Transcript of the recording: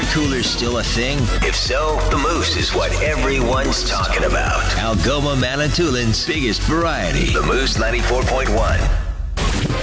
coolers still a thing? If so, the Moose is what everyone's talking about. Algoma Manitoulin's biggest variety. The Moose 94.1.